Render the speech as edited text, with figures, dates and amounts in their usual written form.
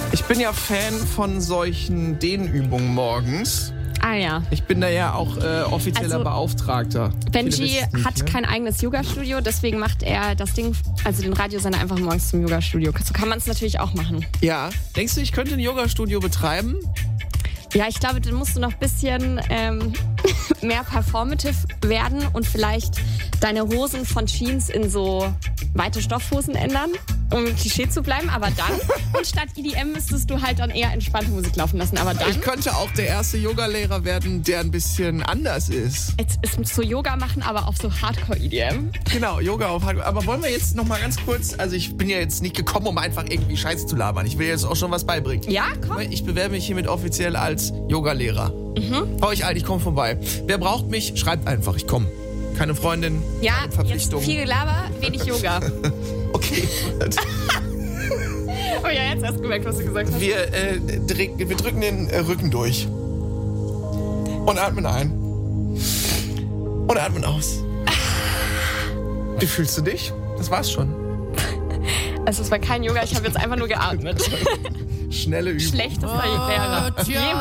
Ich bin ja Fan von solchen Dehnübungen morgens. Ah ja. Ich bin da ja auch offizieller Beauftragter. Benji hat kein eigenes Yoga-Studio, deswegen macht er das Ding, also den Radiosender einfach morgens zum Yoga-Studio. So kann man es natürlich auch machen. Ja. Denkst du, ich könnte ein Yoga-Studio betreiben? Ja, ich glaube, dann musst du noch ein bisschen mehr performative werden und vielleicht deine Hosen von Jeans in so weite Stoffhosen ändern, um im Klischee zu bleiben. Aber dann, und statt EDM müsstest du halt dann eher entspannte Musik laufen lassen. Aber dann... Ich könnte auch der erste Yogalehrer werden, der ein bisschen anders ist. Jetzt ist so Yoga machen, aber auf so Hardcore-EDM. Genau, Yoga auf Hardcore. Aber wollen wir jetzt noch mal ganz kurz, also ich bin ja jetzt nicht gekommen, um einfach irgendwie Scheiße zu labern. Ich will jetzt auch schon was beibringen. Ja, komm. Ich bewerbe mich hiermit offiziell als Yogalehrer. Euch ein, ich komme vorbei. Wer braucht mich, schreibt einfach, ich komme. Keine Freundin, Ja, keine Verpflichtung. jetzt viel Gelaber, wenig Yoga. Okay. Oh ja, jetzt hast du gemerkt, was du gesagt hast. Wir drücken den Rücken durch. Und atmen ein. Und atmen aus. Wie fühlst du dich? Das war's schon. Es war kein Yoga, ich habe jetzt einfach nur geatmet. Schnelle Übung. Schlechtester Lehrer.